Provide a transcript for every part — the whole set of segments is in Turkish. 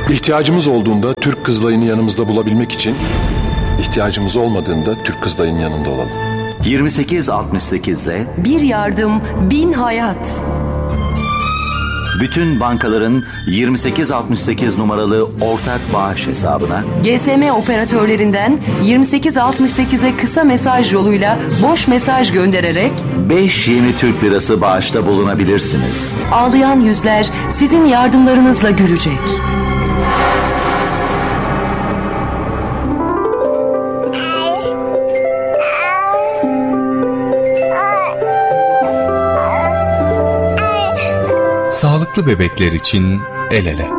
İhtiyacımız olduğunda Türk Kızılayı'nı yanımızda bulabilmek için, ihtiyacımız olmadığında Türk Kızılayı'nın yanında olalım. 2868'le bir yardım, 1000 hayat. Bütün bankaların 2868 numaralı ortak bağış hesabına, GSM operatörlerinden 2868'e kısa mesaj yoluyla boş mesaj göndererek 5 yeni Türk lirası bağışta bulunabilirsiniz. Ağlayan yüzler sizin yardımlarınızla gülecek. Sağlıklı bebekler için el ele.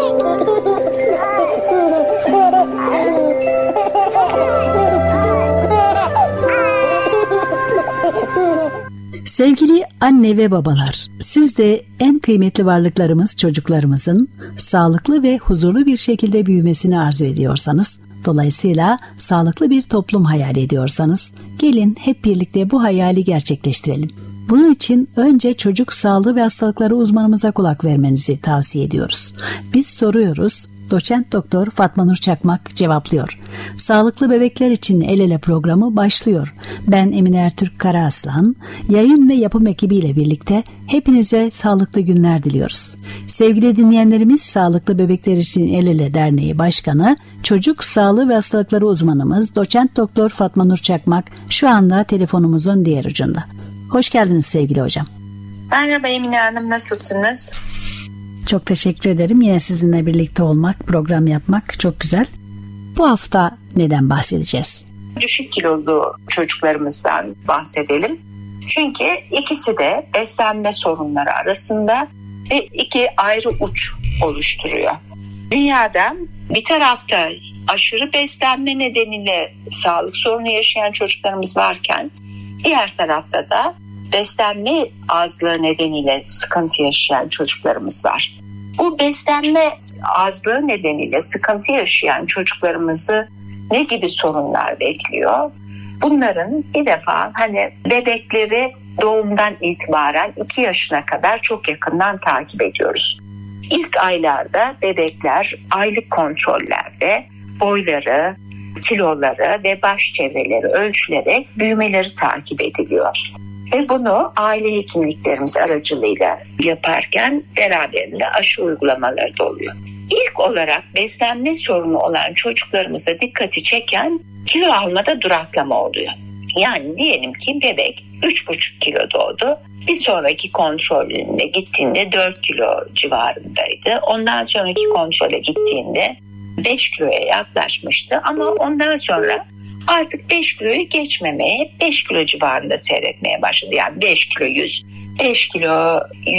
Sevgili anne ve babalar, siz de en kıymetli varlıklarımız çocuklarımızın sağlıklı ve huzurlu bir şekilde büyümesini arzu ediyorsanız, dolayısıyla sağlıklı bir toplum hayal ediyorsanız, gelin hep birlikte bu hayali gerçekleştirelim. Bunun için önce çocuk sağlığı ve hastalıkları uzmanımıza kulak vermenizi tavsiye ediyoruz. Biz soruyoruz, doçent doktor Fatma Nur Çakmak cevaplıyor. Sağlıklı bebekler için el ele programı başlıyor. Ben Emine Ertürk Karaaslan, yayın ve yapım ekibiyle birlikte hepinize sağlıklı günler diliyoruz. Sevgili dinleyenlerimiz, Sağlıklı Bebekler için El Ele Derneği Başkanı, Çocuk Sağlığı ve Hastalıkları uzmanımız doçent doktor Fatma Nur Çakmak şu anda telefonumuzun diğer ucunda. Hoş geldiniz sevgili hocam. Merhaba Emine Hanım, nasılsınız? Çok teşekkür ederim. Yine sizinle birlikte olmak, program yapmak çok güzel. Bu hafta neden bahsedeceğiz? Düşük kilolu çocuklarımızdan bahsedelim. Çünkü ikisi de beslenme sorunları arasında ve iki ayrı uç oluşturuyor. Dünyada bir tarafta aşırı beslenme nedeniyle sağlık sorunu yaşayan çocuklarımız varken, diğer tarafta da beslenme azlığı nedeniyle sıkıntı yaşayan çocuklarımız var. Bu beslenme azlığı nedeniyle sıkıntı yaşayan çocuklarımızı ne gibi sorunlar bekliyor? Bunların bir defa bebekleri doğumdan itibaren 2 yaşına kadar çok yakından takip ediyoruz. İlk aylarda bebekler aylık kontrollerde boyları, kiloları ve baş çevreleri ölçülerek büyümeleri takip ediliyor. Ve bunu aile hekimliklerimiz aracılığıyla yaparken beraberinde aşı uygulamaları da oluyor. İlk olarak beslenme sorunu olan çocuklarımıza dikkati çeken kilo almada duraklama oluyor. Yani diyelim ki bebek 3,5 kilo doğdu. Bir sonraki kontrolüne gittiğinde 4 kilo civarındaydı. Ondan sonraki kontrole gittiğinde 5 kiloya yaklaşmıştı ama ondan sonra artık 5 kiloyu geçmemeye, 5 kilo civarında seyretmeye başladı. Yani 5 kilo 100, 5 kilo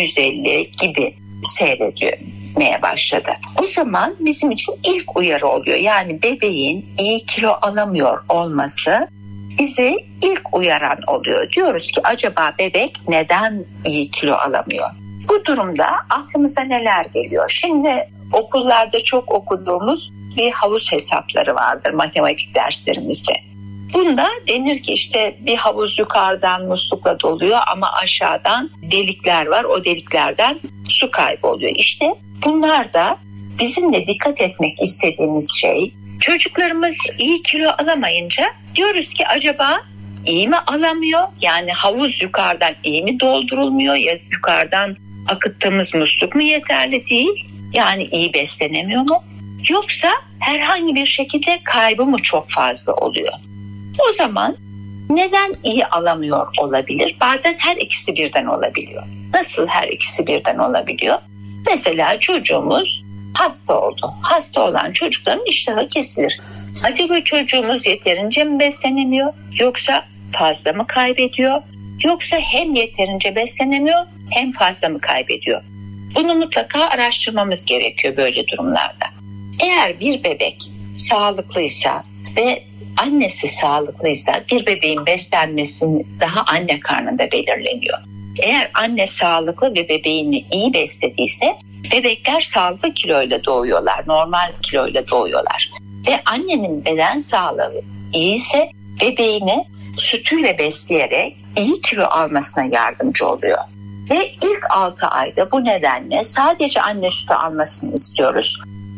150 gibi seyretmeye başladı. O zaman bizim için ilk uyarı oluyor. Yani bebeğin iyi kilo alamıyor olması bizi ilk uyaran oluyor. Diyoruz ki acaba bebek neden iyi kilo alamıyor? Bu durumda aklımıza neler geliyor? Şimdi okullarda çok okuduğumuz bir havuz hesapları vardır matematik derslerimizde. Bunda denir ki işte bir havuz yukarıdan muslukla doluyor ama aşağıdan delikler var. O deliklerden su kayboluyor. İşte bunlar da bizim de dikkat etmek istediğimiz şey, çocuklarımız iyi kilo alamayınca diyoruz ki acaba iyi mi alamıyor? Yani havuz yukarıdan iyi mi doldurulmuyor ya yukarıdan akıttığımız musluk mu yeterli değil? Yani iyi beslenemiyor mu? Yoksa herhangi bir şekilde kaybı mı çok fazla oluyor? O zaman neden iyi alamıyor olabilir? Bazen her ikisi birden olabiliyor. Nasıl her ikisi birden olabiliyor? Mesela çocuğumuz hasta oldu. Hasta olan çocukların iştahı kesilir. Acaba çocuğumuz yeterince mi beslenemiyor? Yoksa fazla mı kaybediyor? Yoksa hem yeterince beslenemiyor hem fazla mı kaybediyor? Bunu mutlaka araştırmamız gerekiyor böyle durumlarda. Eğer bir bebek sağlıklıysa ve annesi sağlıklıysa bir bebeğin beslenmesi daha anne karnında belirleniyor. Eğer anne sağlıklı ve bebeğini iyi beslediyse bebekler sağlıklı kiloyla doğuyorlar, normal kiloyla doğuyorlar. Ve annenin beden sağlığı iyiyse bebeğini sütüyle besleyerek iyi kilo almasına yardımcı oluyor. Ve ilk 6 ayda bu nedenle sadece anne sütü almasını istiyoruz.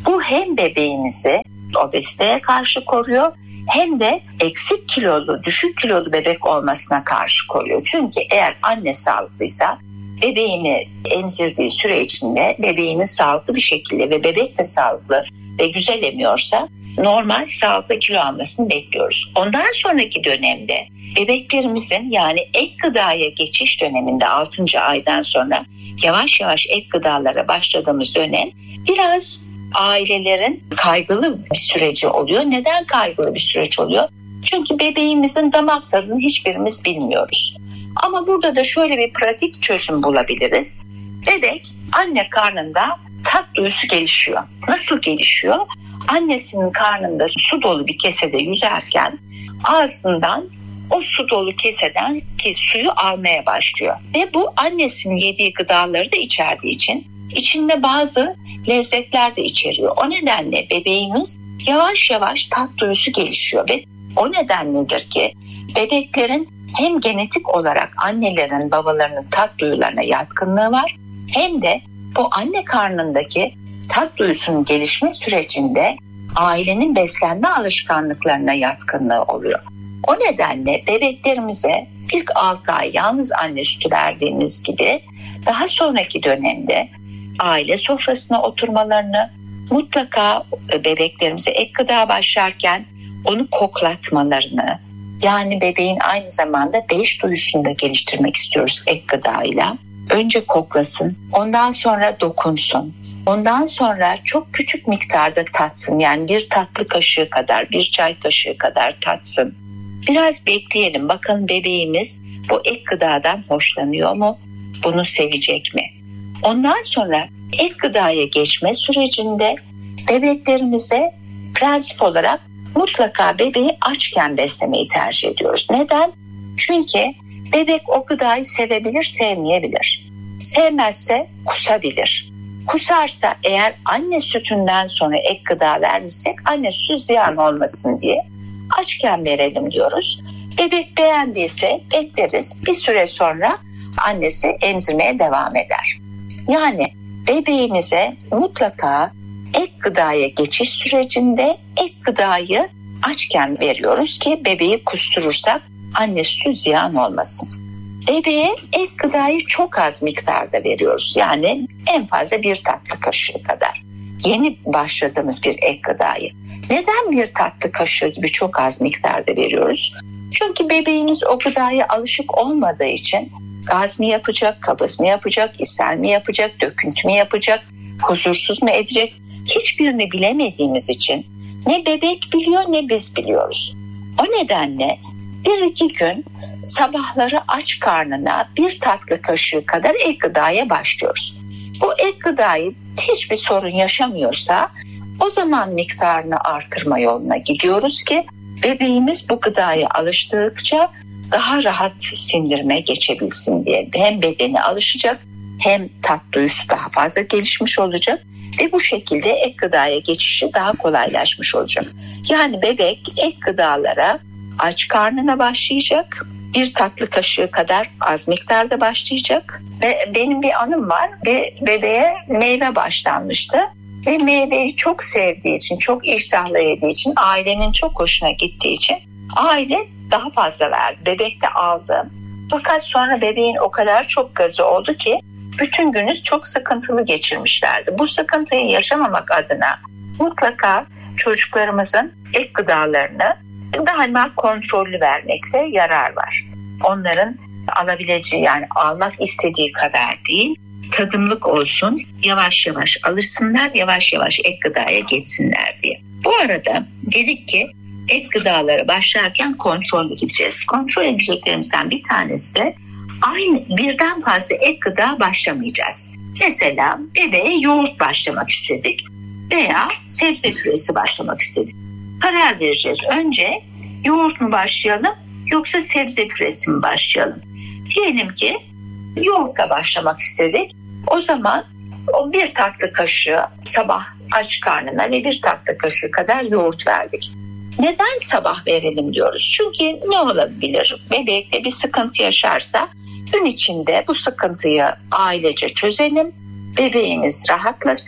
Bu hem bebeğimizi obeziteye karşı koruyor hem de eksik kilolu, düşük kilolu bebek olmasına karşı koruyor. Çünkü eğer anne sağlıklıysa bebeğini emzirdiği süre içinde bebeğinin sağlıklı bir şekilde ve bebek de sağlıklı ve güzel emiyorsa normal sağlıklı kilo almasını bekliyoruz. Ondan sonraki dönemde bebeklerimizin yani ek gıdaya geçiş döneminde 6. aydan sonra yavaş yavaş ek gıdalara başladığımız dönem biraz ailelerin kaygılı bir süreci oluyor. Neden kaygılı bir süreç oluyor? Çünkü bebeğimizin damak tadını hiçbirimiz bilmiyoruz. Ama burada da şöyle bir pratik çözüm bulabiliriz. Bebek anne karnında tat duyusu gelişiyor. Nasıl gelişiyor? Annesinin karnında su dolu bir kesede yüzerken ağzından o su dolu keseden ki suyu almaya başlıyor. Ve bu annesinin yediği gıdaları da içerdiği için içinde bazı lezzetler de içeriyor. O nedenle bebeğimiz yavaş yavaş tat duyusu gelişiyor ve o nedenledir ki bebeklerin hem genetik olarak annelerin babalarının tat duyularına yatkınlığı var hem de bu anne karnındaki tat duyusunun gelişme sürecinde ailenin beslenme alışkanlıklarına yatkınlığı oluyor. O nedenle bebeklerimize ilk 6 ay yalnız anne sütü verdiğimiz gibi daha sonraki dönemde aile sofrasına oturmalarını, mutlaka bebeklerimize ek gıda başlarken onu koklatmalarını, yani bebeğin aynı zamanda 5 duyusunu da geliştirmek istiyoruz ek gıdayla. Önce koklasın, ondan sonra dokunsun, ondan sonra çok küçük miktarda tatsın, yani bir tatlı kaşığı kadar, bir çay kaşığı kadar tatsın. Biraz bekleyelim, bakalım bebeğimiz bu ek gıdadan hoşlanıyor mu, bunu sevecek mi? Ondan sonra ek gıdaya geçme sürecinde bebeklerimize prensip olarak mutlaka bebeği açken beslemeyi tercih ediyoruz. Neden? Çünkü bebek o gıdayı sevebilir, sevmeyebilir. Sevmezse kusabilir. Kusarsa eğer anne sütünden sonra ek gıda vermişsek anne sütü ziyan olmasın diye açken verelim diyoruz. Bebek beğendiyse bekleriz. Bir süre sonra annesi emzirmeye devam eder. Yani bebeğimize mutlaka ek gıdaya geçiş sürecinde ek gıdayı açken veriyoruz ki bebeği kusturursak anne sütü ziyan olmasın. Bebeğe ek gıdayı çok az miktarda veriyoruz. Yani en fazla bir tatlı kaşığı kadar. Yeni başladığımız bir ek gıdayı. Neden bir tatlı kaşığı gibi çok az miktarda veriyoruz? Çünkü bebeğimiz o gıdaya alışık olmadığı için gaz mı yapacak, kabız mı yapacak, ishal mi yapacak, döküntü mü yapacak, huzursuz mu edecek? Hiçbirini bilemediğimiz için ne bebek biliyor ne biz biliyoruz. O nedenle 1-2 gün sabahları aç karnına bir tatlı kaşığı kadar ek gıdaya başlıyoruz. Bu ek gıdayı hiçbir sorun yaşamıyorsa o zaman miktarını artırma yoluna gidiyoruz ki bebeğimiz bu gıdaya alıştıkça daha rahat sindirime geçebilsin diye. Hem bedeni alışacak hem tat duyusu daha fazla gelişmiş olacak ve bu şekilde ek gıdaya geçişi daha kolaylaşmış olacak. Yani bebek ek gıdalara aç karnına başlayacak, bir tatlı kaşığı kadar az miktarda başlayacak ve benim bir anım var, bir bebeğe meyve başlanmıştı ve meyveyi çok sevdiği için, çok iştahla yediği için, ailenin çok hoşuna gittiği için aile daha fazla verdi. Bebek de aldı. Fakat sonra bebeğin o kadar çok gazı oldu ki bütün günü çok sıkıntılı geçirmişlerdi. Bu sıkıntıyı yaşamamak adına mutlaka çocuklarımızın ek gıdalarını daima kontrollü vermekte yarar var. Onların alabileceği, yani almak istediği kadar değil, tadımlık olsun, yavaş yavaş alışsınlar, yavaş yavaş ek gıdaya geçsinler diye. Bu arada dedik ki ek gıdalara başlarken kontrollü gideceğiz. Kontrol edeceklerimizden bir tanesi de aynı birden fazla ek gıda başlamayacağız. Mesela bebeğe yoğurt başlamak istedik veya sebze püresi başlamak istedik. Karar vereceğiz. Önce yoğurt mu başlayalım yoksa sebze püresi mi başlayalım? Diyelim ki yoğurtla başlamak istedik. O zaman o bir tatlı kaşığı sabah aç karnına ve bir tatlı kaşığı kadar yoğurt verdik. Neden sabah verelim diyoruz? Çünkü ne olabilir? Bebekte bir sıkıntı yaşarsa gün içinde bu sıkıntıyı ailece çözelim. Bebeğimiz rahatlasın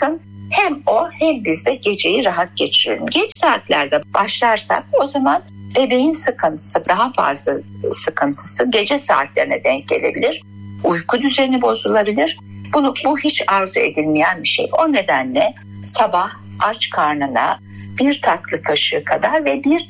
hem o hem biz de geceyi rahat geçirelim. Geç saatlerde başlarsak o zaman bebeğin sıkıntısı, daha fazla sıkıntısı gece saatlerine denk gelebilir. Uyku düzeni bozulabilir. Bu hiç arzu edilmeyen bir şey. O nedenle sabah aç karnına bir tatlı kaşığı kadar ve bir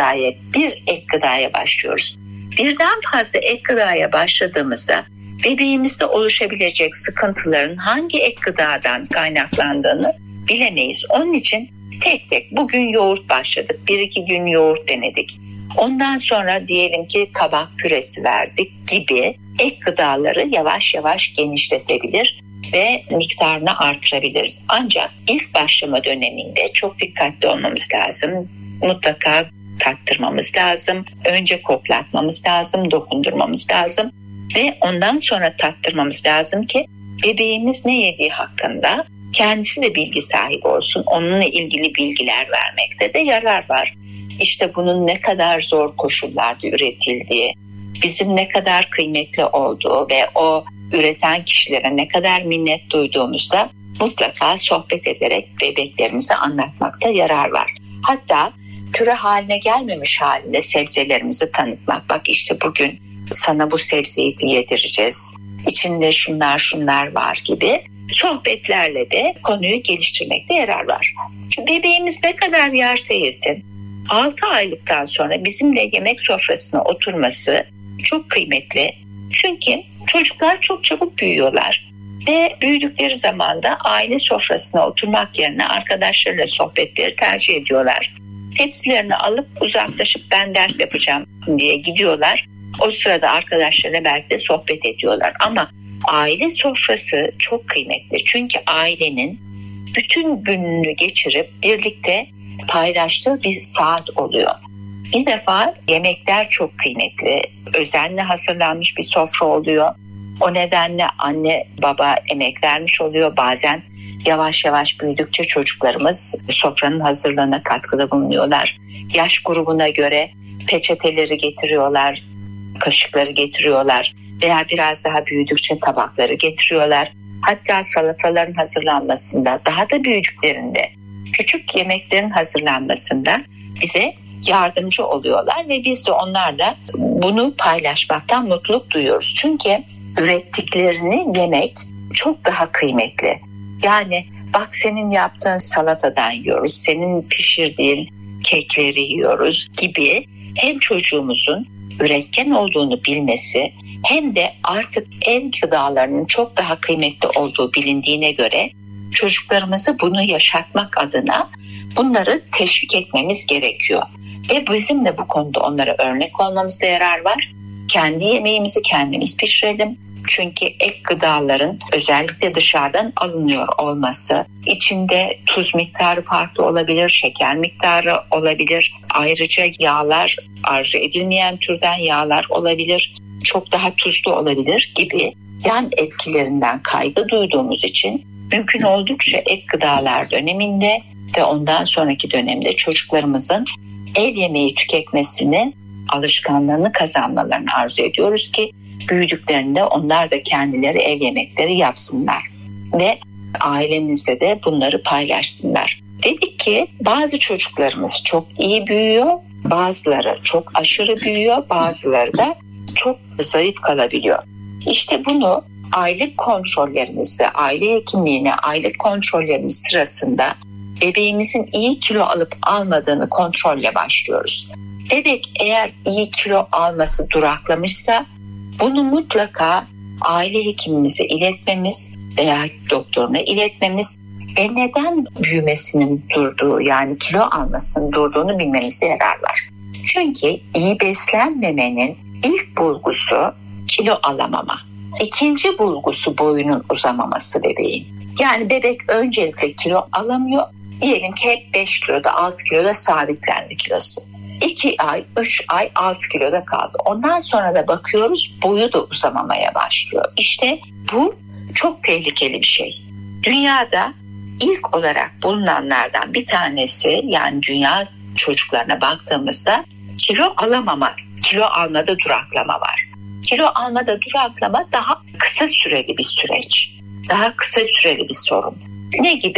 ek gıdaya başlıyoruz. Birden fazla ek gıdaya başladığımızda bebeğimizde oluşabilecek sıkıntıların hangi ek gıdadan kaynaklandığını bilemeyiz. Onun için tek tek bugün yoğurt başladık, 1-2 gün yoğurt denedik. Ondan sonra diyelim ki kabak püresi verdik gibi ek gıdaları yavaş yavaş genişletebilir ve miktarını artırabiliriz. Ancak ilk başlama döneminde çok dikkatli olmamız lazım. Mutlaka tattırmamız lazım. Önce koklatmamız lazım, dokundurmamız lazım ve ondan sonra tattırmamız lazım ki bebeğimiz ne yediği hakkında kendisi de bilgi sahibi olsun. Onunla ilgili bilgiler vermekte de yarar var. İşte bunun ne kadar zor koşullarda üretildiği, bizim ne kadar kıymetli olduğu ve o üreten kişilere ne kadar minnet duyduğumuzda mutlaka sohbet ederek bebeklerimize anlatmakta yarar var. Hatta püre haline gelmemiş halinde sebzelerimizi tanıtmak. Bak işte bugün sana bu sebzeyi yedireceğiz. İçinde şunlar var gibi sohbetlerle de konuyu geliştirmekte yarar var. Bebeğimiz ne kadar yerse yesin 6 aylıktan sonra bizimle yemek sofrasına oturması çok kıymetli. Çünkü çocuklar çok çabuk büyüyorlar ve büyüdükleri zaman da aile sofrasına oturmak yerine arkadaşlarıyla sohbetleri tercih ediyorlar. Tepsilerini alıp uzaklaşıp ben ders yapacağım diye gidiyorlar. O sırada arkadaşlarıyla belki de sohbet ediyorlar. Ama aile sofrası çok kıymetli. Çünkü ailenin bütün gününü geçirip birlikte paylaştığı bir saat oluyor. Bir defa yemekler çok kıymetli. Özenle hazırlanmış bir sofra oluyor. O nedenle anne baba emek vermiş oluyor. Bazen yavaş yavaş büyüdükçe çocuklarımız sofranın hazırlığına katkıda bulunuyorlar. Yaş grubuna göre peçeteleri getiriyorlar, kaşıkları getiriyorlar veya biraz daha büyüdükçe tabakları getiriyorlar. Hatta salataların hazırlanmasında, daha da büyüdüklerinde küçük yemeklerin hazırlanmasında bize yardımcı oluyorlar ve biz de onlarla bunu paylaşmaktan mutluluk duyuyoruz. Çünkü ürettiklerini yemek çok daha kıymetli. Yani bak senin yaptığın salatadan yiyoruz, senin pişirdiğin kekleri yiyoruz gibi hem çocuğumuzun üretken olduğunu bilmesi hem de artık ev gıdalarının çok daha kıymetli olduğu bilindiğine göre çocuklarımızı bunu yaşatmak adına bunları teşvik etmemiz gerekiyor. Ve bizim de bu konuda onlara örnek olmamızda yarar var. Kendi yemeğimizi kendimiz pişirelim. Çünkü ek gıdaların özellikle dışarıdan alınıyor olması, içinde tuz miktarı farklı olabilir, şeker miktarı olabilir. Ayrıca yağlar, arzu edilmeyen türden yağlar olabilir, çok daha tuzlu olabilir gibi yan etkilerinden kaygı duyduğumuz için mümkün oldukça ek gıdalar döneminde ve ondan sonraki dönemde çocuklarımızın ev yemeği tüketmesini, alışkanlığını kazanmalarını arzu ediyoruz ki büyüdüklerinde onlar da kendileri ev yemekleri yapsınlar ve ailemizle de bunları paylaşsınlar. Dedik ki bazı çocuklarımız çok iyi büyüyor, bazıları çok aşırı büyüyor, bazıları da çok zayıf kalabiliyor. İşte bunu aylık kontrollerimizde, aile hekimliğine aylık kontrollerimiz sırasında bebeğimizin iyi kilo alıp almadığını kontrolle başlıyoruz. Bebek eğer iyi kilo alması duraklamışsa bunu mutlaka aile hekimimize iletmemiz veya doktoruna iletmemiz ve neden büyümesinin durduğu, yani kilo almasının durduğunu bilmemizde yarar var. Çünkü iyi beslenmemenin ilk bulgusu kilo alamama. İkinci bulgusu boyunun uzamaması bebeğin. Yani bebek öncelikle kilo alamıyor. Diyelim ki hep 5 kiloda 6 kiloda sabitlendi kilosu. 2 ay 3 ay 6 kiloda kaldı. Ondan sonra da bakıyoruz boyu da uzamamaya başlıyor. İşte bu çok tehlikeli bir şey. Dünyada ilk olarak bulunanlardan bir tanesi, yani dünya çocuklarına baktığımızda kilo alamama, kilo almada duraklama var. Kilo almada duraklama daha kısa süreli bir süreç. Daha kısa süreli bir sorun. Ne gibi?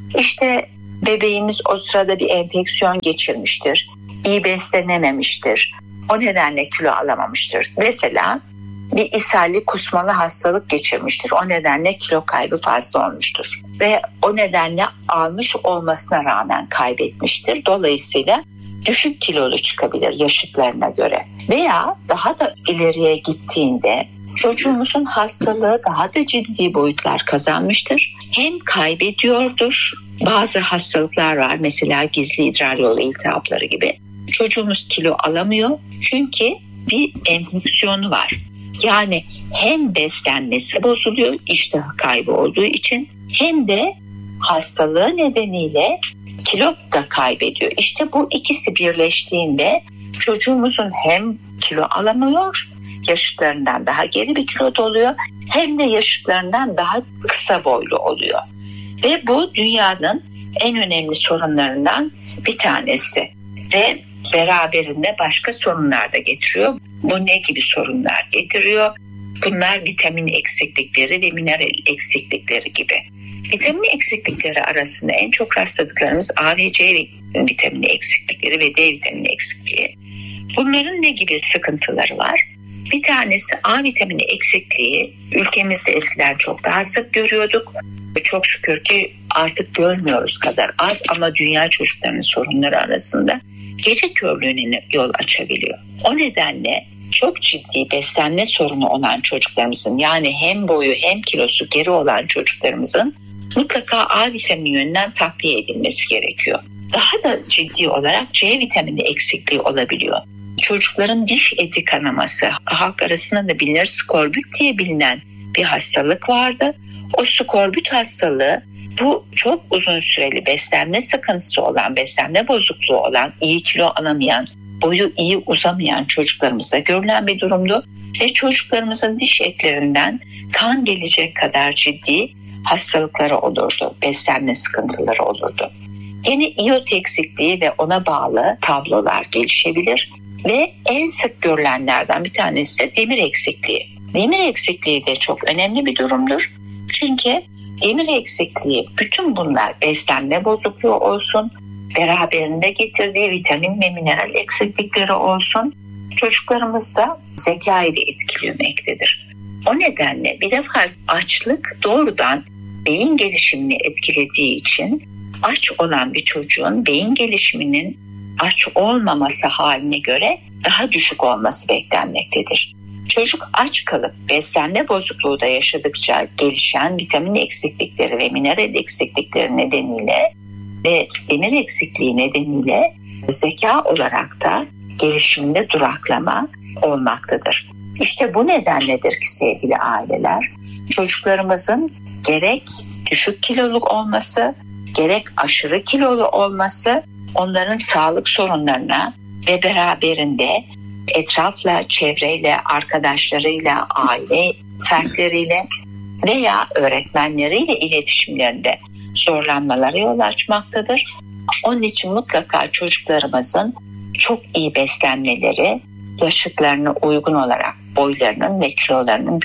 İşte bebeğimiz o sırada bir enfeksiyon geçirmiştir, iyi beslenememiştir, o nedenle kilo alamamıştır. Mesela bir ishalli kusmalı hastalık geçirmiştir, o nedenle kilo kaybı fazla olmuştur ve o nedenle almış olmasına rağmen kaybetmiştir. Dolayısıyla düşük kilolu çıkabilir yaşıtlarına göre. Veya daha da ileriye gittiğinde çocuğumuzun hastalığı daha da ciddi boyutlar kazanmıştır. Hem kaybediyordur, bazı hastalıklar var, mesela gizli idrar yolu iltihapları gibi. Çocuğumuz kilo alamıyor çünkü bir enfeksiyonu var. Yani hem beslenmesi bozuluyor iştah kaybı olduğu için, hem de hastalığı nedeniyle kilo da kaybediyor. İşte bu ikisi birleştiğinde çocuğumuzun hem kilo alamıyor, yaşıtlarından daha geri bir kiloda oluyor, hem de yaşıtlarından daha kısa boylu oluyor. Ve bu dünyanın en önemli sorunlarından bir tanesi. Ve beraberinde başka sorunlar da getiriyor. Bu ne gibi sorunlar getiriyor? Bunlar vitamin eksiklikleri ve mineral eksiklikleri gibi. Vitamin eksiklikleri arasında en çok rastladıklarımız A ve C vitamini eksiklikleri ve D vitamini eksikliği. Bunların ne gibi sıkıntıları var? Bir tanesi A vitamini eksikliği. Ülkemizde eskiden çok daha sık görüyorduk. Çok şükür ki artık görmüyoruz kadar az, ama dünya çocuklarının sorunları arasında gece körlüğüne yol açabiliyor. O nedenle çok ciddi beslenme sorunu olan çocuklarımızın, yani hem boyu hem kilosu geri olan çocuklarımızın mutlaka A vitamini yönünden takviye edilmesi gerekiyor. Daha da ciddi olarak C vitamini eksikliği olabiliyor. Çocukların diş eti kanaması, halk arasında da bilinir, skorbut diye bilinen bir hastalık vardı. O skorbut hastalığı, bu çok uzun süreli beslenme sıkıntısı olan, beslenme bozukluğu olan, iyi kilo alamayan, boyu iyi uzamayan çocuklarımızda görülen bir durumdu. Ve çocuklarımızın diş etlerinden kan gelecek kadar ciddi hastalıkları olurdu, beslenme sıkıntıları olurdu. Yine iot eksikliği ve ona bağlı tablolar gelişebilir ve en sık görülenlerden bir tanesi de demir eksikliği. Demir eksikliği de çok önemli bir durumdur. Çünkü demir eksikliği, bütün bunlar beslenme bozukluğu olsun, beraberinde getirdiği vitamin ve mineral eksiklikleri olsun, çocuklarımızda zekayı da etkilemektedir. O nedenle bir defa açlık doğrudan beyin gelişimini etkilediği için aç olan bir çocuğun beyin gelişiminin aç olmaması haline göre daha düşük olması beklenmektedir. Çocuk aç kalıp beslenme bozukluğu da yaşadıkça gelişen vitamin eksiklikleri ve mineral eksiklikleri nedeniyle ve demir eksikliği nedeniyle zeka olarak da gelişiminde duraklama olmaktadır. İşte bu nedenledir ki sevgili aileler, çocuklarımızın gerek düşük kiloluk olması, gerek aşırı kilolu olması onların sağlık sorunlarına ve beraberinde etrafla, çevreyle, arkadaşlarıyla, aile fertleriyle veya öğretmenleriyle iletişimlerinde zorlanmalara yol açmaktadır. Onun için mutlaka çocuklarımızın çok iyi beslenmeleri, yaşıtlarına uygun olarak boylarının ve kilolarının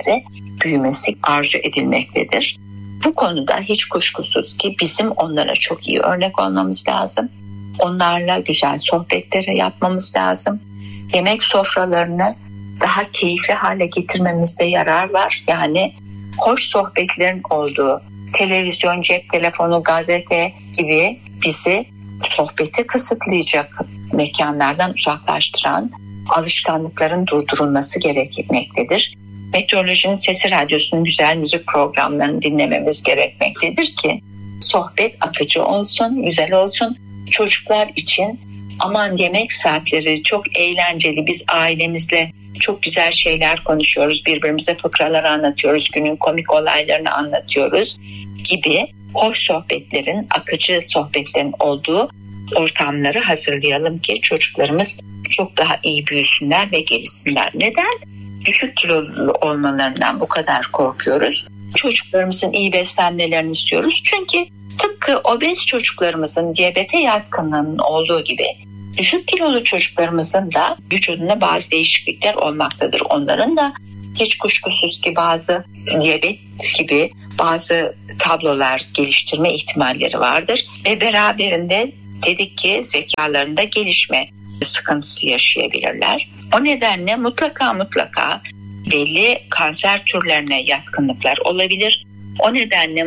büyümesi arzu edilmektedir. Bu konuda hiç kuşkusuz ki bizim onlara çok iyi örnek olmamız lazım. Onlarla güzel sohbetleri yapmamız lazım. Yemek sofralarını daha keyifli hale getirmemizde yarar var. Yani hoş sohbetlerin olduğu, televizyon, cep telefonu, gazete gibi bizi sohbeti kısıtlayacak mekanlardan uzaklaştıran alışkanlıkların durdurulması gerekmektedir. Meteorolojinin Sesi Radyosu'nun güzel müzik programlarını dinlememiz gerekmektedir ki sohbet akıcı olsun, güzel olsun. Çocuklar için aman yemek saatleri çok eğlenceli, biz ailemizle çok güzel şeyler konuşuyoruz, birbirimize fıkralar anlatıyoruz, günün komik olaylarını anlatıyoruz gibi hoş sohbetlerin, akıcı sohbetlerin olduğu ortamları hazırlayalım ki çocuklarımız çok daha iyi büyüsünler ve gelişsinler. Neden? Düşük kilolu olmalarından bu kadar korkuyoruz. Çocuklarımızın iyi beslenmelerini istiyoruz. Çünkü tıpkı obez çocuklarımızın diyabete yatkınlığının olduğu gibi düşük kilolu çocuklarımızın da vücudunda bazı değişiklikler olmaktadır. Onların da hiç kuşkusuz ki bazı diyabet gibi bazı tablolar geliştirme ihtimalleri vardır ve beraberinde dedik ki zekalarında gelişme sıkıntısı yaşayabilirler. O nedenle mutlaka belli kanser türlerine yatkınlıklar olabilir. O nedenle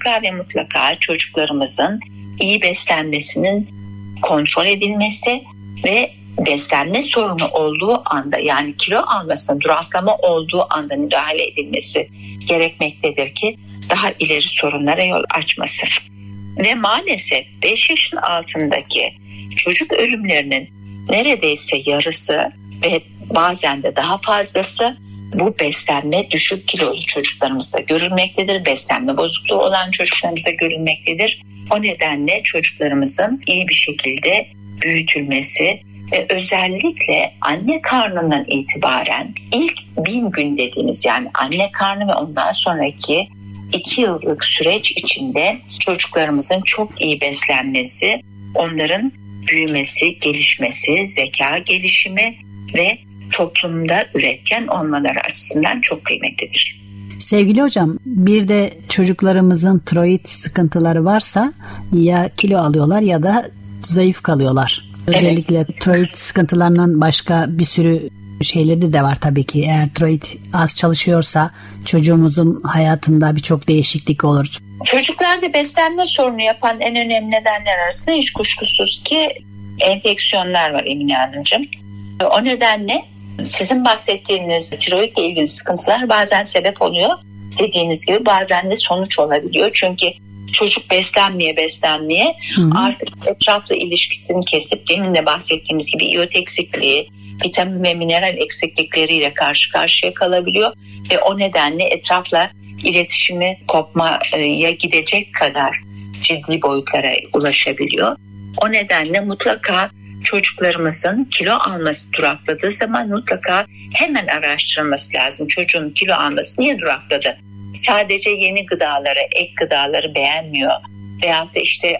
mutlaka çocuklarımızın iyi beslenmesinin kontrol edilmesi ve beslenme sorunu olduğu anda, yani kilo almasının duraklama olduğu anda müdahale edilmesi gerekmektedir ki daha ileri sorunlara yol açmasın. Ve maalesef 5 yaşın altındaki çocuk ölümlerinin neredeyse yarısı ve bazen de daha fazlası bu beslenme düşük kilolu çocuklarımızda görülmektedir. Beslenme bozukluğu olan çocuklarımızda görülmektedir. O nedenle çocuklarımızın iyi bir şekilde büyütülmesi ve özellikle anne karnından itibaren ilk 1000 gün dediğimiz, yani anne karnı ve ondan sonraki 2 yıllık süreç içinde çocuklarımızın çok iyi beslenmesi, onların büyümesi, gelişmesi, zeka gelişimi ve toplumda üretken olmaları açısından çok kıymetlidir. Sevgili hocam, bir de çocuklarımızın tiroid sıkıntıları varsa ya kilo alıyorlar ya da zayıf kalıyorlar. Özellikle tiroid sıkıntılarından başka bir sürü şeyleri de var tabii ki. Eğer tiroid az çalışıyorsa çocuğumuzun hayatında birçok değişiklik olur. Çocuklarda beslenme sorunu yapan en önemli nedenler arasında hiç kuşkusuz ki enfeksiyonlar var Emine Hanımcığım. O nedenle sizin bahsettiğiniz tiroidle ilgili sıkıntılar bazen sebep oluyor. Dediğiniz gibi bazen de sonuç olabiliyor. Çünkü çocuk beslenmeye artık etrafla ilişkisini kesip demin de bahsettiğimiz gibi iyot eksikliği, vitamin ve mineral eksiklikleriyle karşı karşıya kalabiliyor ve o nedenle etrafla iletişimi kopmaya gidecek kadar ciddi boyutlara ulaşabiliyor. O nedenle mutlaka çocuklarımızın kilo alması durakladığı zaman mutlaka hemen araştırılması lazım. Çocuğun kilo alması niye durakladı? Sadece yeni gıdaları, ek gıdaları beğenmiyor. Veyahut da işte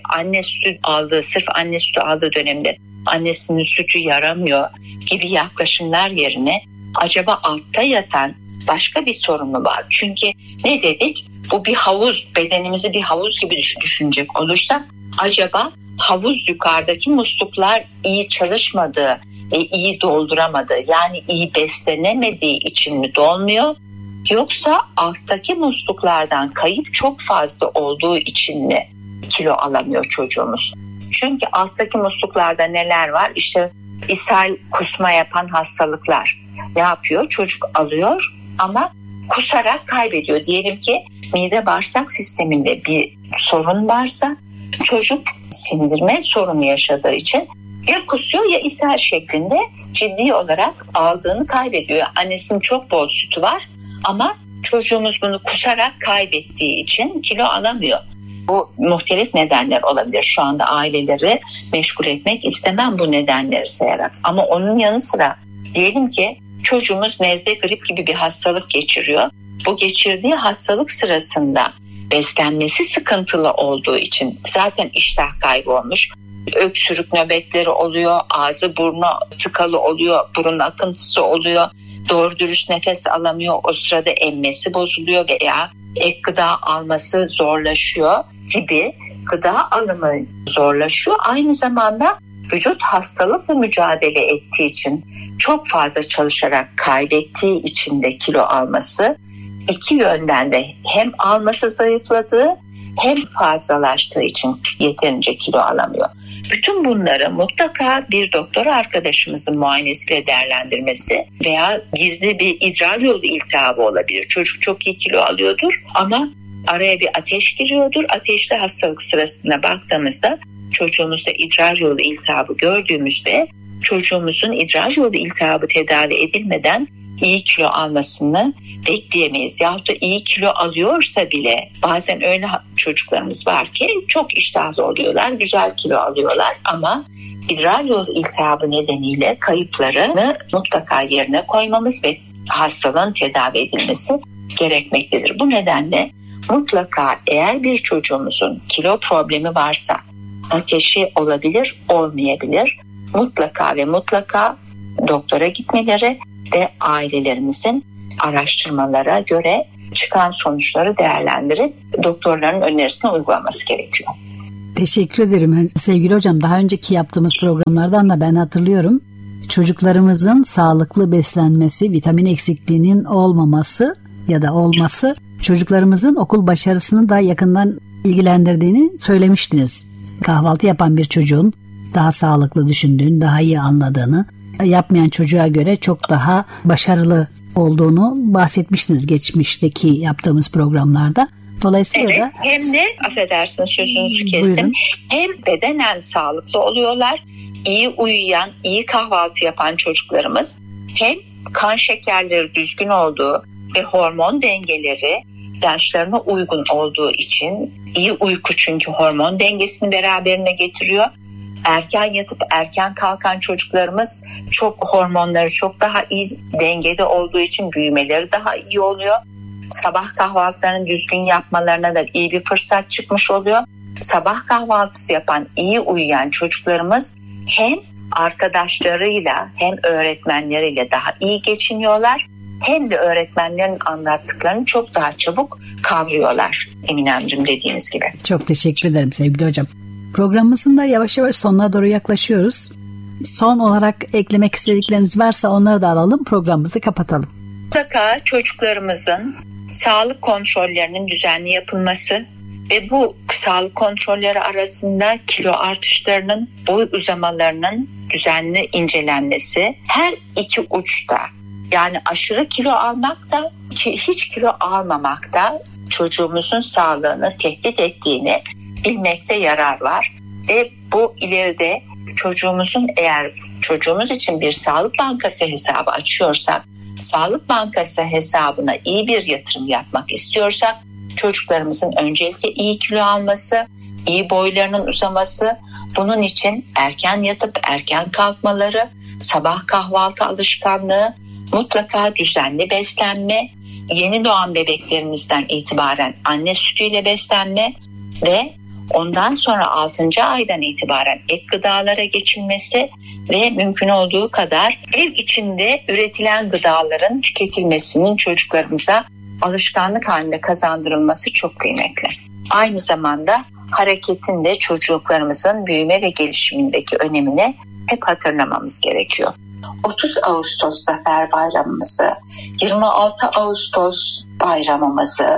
sırf anne sütü aldığı dönemde annesinin sütü yaramıyor gibi yaklaşımlar yerine acaba altta yatan başka bir sorun mu var? Çünkü ne dedik? Bu bir havuz, bedenimizi bir havuz gibi düşünecek olursak acaba havuz yukarıdaki musluklar iyi çalışmadığı ve iyi dolduramadığı, yani iyi beslenemediği için mi dolmuyor? Yoksa alttaki musluklardan kayıp çok fazla olduğu için mi kilo alamıyor çocuğumuz? Çünkü alttaki musluklarda neler var? İşte ishal, kusma yapan hastalıklar. Ne yapıyor? Çocuk alıyor ama kusarak kaybediyor. Diyelim ki mide bağırsak sisteminde bir sorun varsa çocuk sindirme sorunu yaşadığı için ya kusuyor ya ishal şeklinde ciddi olarak aldığını kaybediyor. Annesinin çok bol sütü var ama çocuğumuz bunu kusarak kaybettiği için kilo alamıyor. Bu muhtelif nedenler olabilir. Şu anda aileleri meşgul etmek istemem bu nedenleri sayarak. Ama onun yanı sıra diyelim ki çocuğumuz nezle, grip gibi bir hastalık geçiriyor. Bu geçirdiği hastalık sırasında beslenmesi sıkıntılı olduğu için zaten iştah kaybı olmuş. Öksürük nöbetleri oluyor, ağzı burnu tıkalı oluyor, burun akıntısı oluyor. Doğru dürüst nefes alamıyor, o sırada emmesi bozuluyor veya ek gıda alması zorlaşıyor gibi gıda alımı zorlaşıyor. Aynı zamanda vücut hastalıkla mücadele ettiği için çok fazla çalışarak kaybettiği için de kilo alması, iki yönden de hem alması zayıfladığı hem fazlalaştığı için yeterince kilo alamıyor. Bütün bunları mutlaka bir doktor arkadaşımızın muayenesiyle değerlendirmesi veya gizli bir idrar yolu iltihabı olabilir. Çocuk çok iyi kilo alıyordur ama araya bir ateş giriyordur. Ateşli hastalık sırasında baktığımızda çocuğumuzda idrar yolu iltihabı gördüğümüzde çocuğumuzun idrar yolu iltihabı tedavi edilmeden iyi kilo almasını bekleyemeyiz. Yahut da iyi kilo alıyorsa bile bazen öyle çocuklarımız var ki çok iştahlı oluyorlar, güzel kilo alıyorlar ama idrar yolu iltihabı nedeniyle kayıplarını mutlaka yerine koymamız ve hastalığın tedavi edilmesi gerekmektedir. Bu nedenle mutlaka eğer bir çocuğumuzun kilo problemi varsa ateşi olabilir, olmayabilir. Mutlaka ve mutlaka doktora gitmeleri ve ailelerimizin araştırmalara göre çıkan sonuçları değerlendirip doktorların önerisine uygulaması gerekiyor. Teşekkür ederim sevgili hocam. Daha önceki yaptığımız programlardan da ben hatırlıyorum. Çocuklarımızın sağlıklı beslenmesi, vitamin eksikliğinin olmaması ya da olması çocuklarımızın okul başarısını da yakından ilgilendirdiğini söylemiştiniz. Kahvaltı yapan bir çocuğun daha sağlıklı düşündüğünü, daha iyi anladığını, yapmayan çocuğa göre çok daha başarılı olduğunu bahsetmiştiniz geçmişteki yaptığımız programlarda. Dolayısıyla evet, da hem de affedersin sözünüzü kestim. Buyurun. Hem bedenen sağlıklı oluyorlar, iyi uyuyan, iyi kahvaltı yapan çocuklarımız, hem kan şekerleri düzgün olduğu ve hormon dengeleri yaşlarına uygun olduğu için, iyi uyku çünkü hormon dengesini beraberine getiriyor. Erken yatıp erken kalkan çocuklarımız hormonları çok daha iyi dengede olduğu için büyümeleri daha iyi oluyor. Sabah kahvaltılarını düzgün yapmalarına da iyi bir fırsat çıkmış oluyor. Sabah kahvaltısı yapan, iyi uyuyan çocuklarımız hem arkadaşlarıyla hem öğretmenleriyle daha iyi geçiniyorlar, hem de öğretmenlerin anlattıklarını çok daha çabuk kavruyorlar Eminemciğim, dediğiniz gibi. Çok teşekkür ederim sevgili hocam. Programımızın da yavaş yavaş sonuna doğru yaklaşıyoruz. Son olarak eklemek istedikleriniz varsa onları da alalım, programımızı kapatalım. Mutlaka çocuklarımızın sağlık kontrollerinin düzenli yapılması ve bu sağlık kontrolleri arasında kilo artışlarının, boy uzamalarının düzenli incelenmesi, her iki uçta, yani aşırı kilo almak da hiç kilo almamak da çocuğumuzun sağlığını tehdit ettiğini bilmekte yarar var. Ve bu ileride eğer çocuğumuz için bir sağlık bankası hesabı açıyorsak, sağlık bankası hesabına iyi bir yatırım yapmak istiyorsak, çocuklarımızın öncelikle iyi kilo alması, iyi boylarının uzaması, bunun için erken yatıp erken kalkmaları, sabah kahvaltı alışkanlığı, mutlaka düzenli beslenme, yeni doğan bebeklerimizden itibaren anne sütüyle beslenme ve ondan sonra 6. aydan itibaren ek gıdalara geçilmesi ve mümkün olduğu kadar ev içinde üretilen gıdaların tüketilmesinin çocuklarımıza alışkanlık haline kazandırılması çok kıymetli. Aynı zamanda hareketin de çocuklarımızın büyüme ve gelişimindeki önemini hep hatırlamamız gerekiyor. 30 Ağustos Zafer Bayramımızı, 26 Ağustos bayramımızı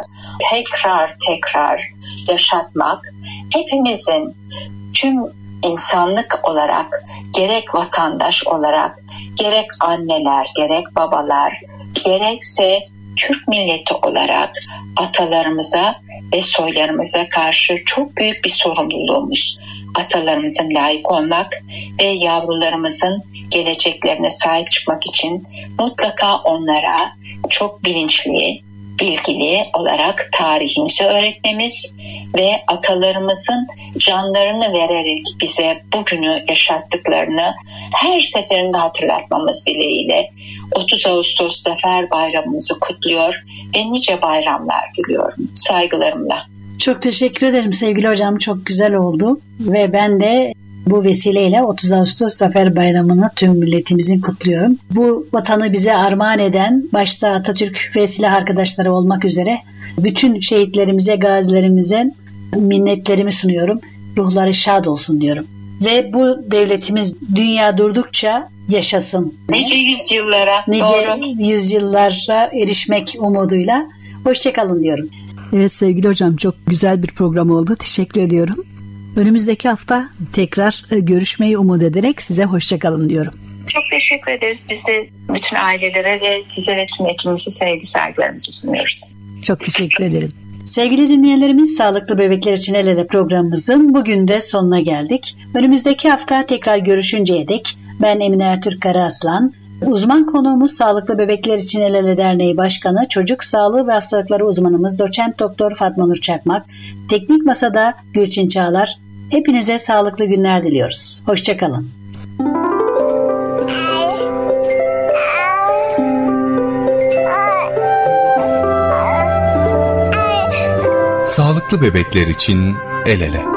tekrar yaşatmak hepimizin, tüm insanlık olarak, gerek vatandaş olarak, gerek anneler, gerek babalar, gerekse Türk milleti olarak atalarımıza ve soylarımıza karşı çok büyük bir sorumluluğumuz. Atalarımızın layık olmak ve yavrularımızın geleceklerine sahip çıkmak için mutlaka onlara çok bilinçli, bilgili olarak tarihimizi öğretmemiz ve atalarımızın canlarını vererek bize bugünü yaşattıklarını her seferinde hatırlatmamız dileğiyle 30 Ağustos Zafer Bayramımızı kutluyor ve nice bayramlar diliyorum. Saygılarımla. Çok teşekkür ederim sevgili hocam. Çok güzel oldu ve ben de bu vesileyle 30 Ağustos Zafer Bayramı'nı tüm milletimizin kutluyorum. Bu vatanı bize armağan eden başta Atatürk ve silah arkadaşları olmak üzere bütün şehitlerimize, gazilerimize minnetlerimi sunuyorum. Ruhları şad olsun diyorum. Ve bu devletimiz dünya durdukça yaşasın. Nice yüzyıllara, yüzyıllara erişmek umuduyla. Hoşçakalın diyorum. Evet sevgili hocam, çok güzel bir program oldu. Teşekkür ediyorum. Önümüzdeki hafta tekrar görüşmeyi umut ederek size hoşçakalın diyorum. Çok teşekkür ederiz. Biz de bütün ailelere ve size ve tüm ekibimize sevgi saygılarımızı sunuyoruz. Çok teşekkür ederim. Sevgili dinleyenlerimiz, Sağlıklı Bebekler için El Ele programımızın bugün de sonuna geldik. Önümüzdeki hafta tekrar görüşünceye dek ben Emine Ertürk Karaaslan, uzman konuğumuz Sağlıklı Bebekler için El Ele Derneği Başkanı, Çocuk Sağlığı ve Hastalıkları uzmanımız Doçent Doktor Fatma Nur Çakmak, Teknik Masa'da Gülçin Çağlar. Hepinize sağlıklı günler diliyoruz. Hoşçakalın. Sağlıklı bebekler için El Ele.